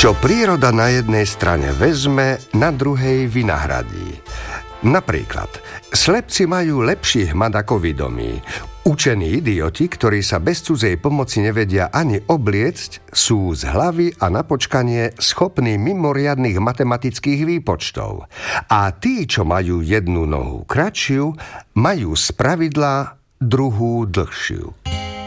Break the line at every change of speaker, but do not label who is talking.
Čo príroda na jednej strane vezme, na druhej vynahradí. Napríklad, slepci majú lepší hmat ako vidomí. Učení idioti, ktorí sa bez cudzej pomoci nevedia ani obliecť, sú z hlavy a na počkanie schopní mimoriadnych matematických výpočtov. A tí, čo majú jednu nohu kratšiu, majú spravidla druhú dlhšiu.